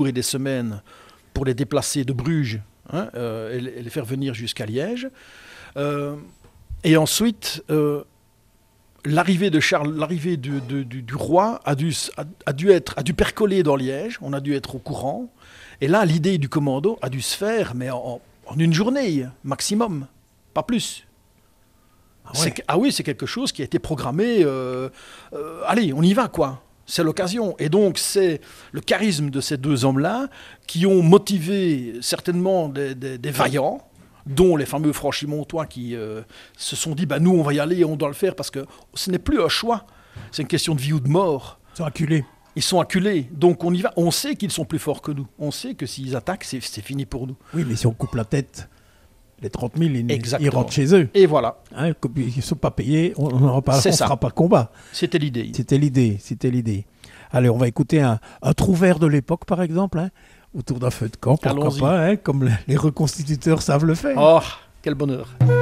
et des semaines pour les déplacer de Bruges et les faire venir jusqu'à Liège. Et ensuite, l'arrivée du roi a dû percoler dans Liège, on a dû être au courant. Et là, l'idée du commando a dû se faire, mais en une journée maximum, pas plus. Ah oui, c'est quelque chose qui a été programmé. Allez, on y va, quoi. C'est l'occasion. Et donc, c'est le charisme de ces deux hommes-là qui ont motivé certainement des vaillants, dont les fameux franchimontois qui se sont dit nous, on va y aller, on doit le faire, parce que ce n'est plus un choix. C'est une question de vie ou de mort. Ils sont acculés. Ils sont acculés. Donc, on y va. On sait qu'ils sont plus forts que nous. On sait que s'ils attaquent, c'est fini pour nous. Oui, mais si on coupe la tête, les 30 000, ils rentrent chez eux. Et voilà. Ils ne sont pas payés, on ne fera pas de combat. C'était l'idée. C'était l'idée. Allez, on va écouter un trouvère de l'époque, par exemple, autour d'un feu de camp, pourquoi pas, comme les reconstituteurs savent le faire. Oh, quel bonheur.